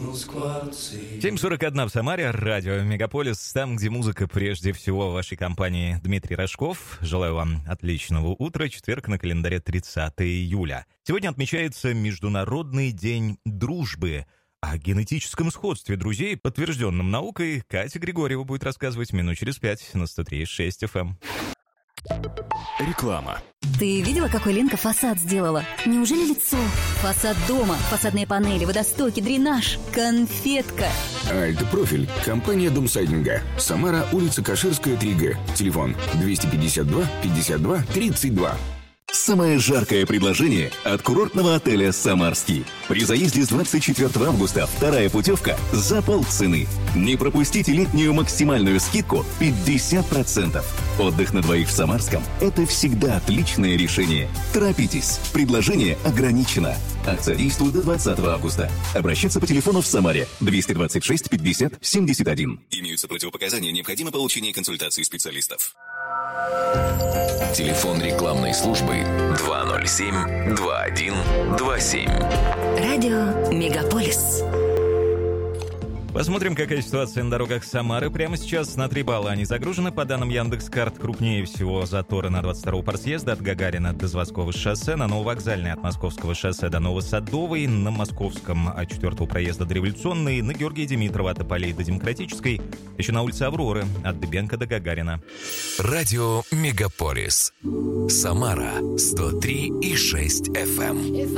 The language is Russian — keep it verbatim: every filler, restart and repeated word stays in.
семь сорок один в Самаре, радио Мегаполис, там, где музыка прежде всего, в вашей компании Дмитрий Рожков. Желаю вам отличного утра. Четверг, на календаре тридцатое июля. Сегодня отмечается Международный день дружбы. О генетическом сходстве друзей, подтвержденном наукой, Катя Григорьева будет рассказывать минут через пять на сто три и шесть эф эм. Реклама. Ты видела, какой Ленка фасад сделала? Неужели лицо? Фасад дома, фасадные панели, водостоки, дренаж, конфетка. Альт-профиль. Компания Домсайдинга. Самара, улица Каширская, три гэ. Телефон двести пятьдесят два пятьдесят два тридцать два. Самое жаркое предложение от курортного отеля «Самарский». При заезде с двадцать четвёртого августа вторая путевка за полцены. Не пропустите летнюю максимальную скидку пятьдесят процентов. Отдых на двоих в Самарском – это всегда отличное решение. Торопитесь, предложение ограничено. Акция действует до двадцатого августа. Обращаться по телефону в Самаре двести двадцать шесть пятьдесят семьдесят один. Имеются противопоказания, необходимо получение консультации специалистов. Телефон рекламной службы два ноль семь два один два семь. Радио Мегаполис. Посмотрим, какая ситуация на дорогах Самары. Прямо сейчас на три балла они загружены. По данным Яндекс.Карт, крупнее всего заторы на двадцать втором партсъезда от Гагарина до Заводского шоссе, на Нововокзальной от Московского шоссе до Новосадовой, на Московском от четвертого проезда до Революционной, на Георгия Димитрова от Тополей до Демократической, еще на улице Авроры от Дыбенко до Гагарина. Радио Мегаполис. Самара сто три и шесть эф эм.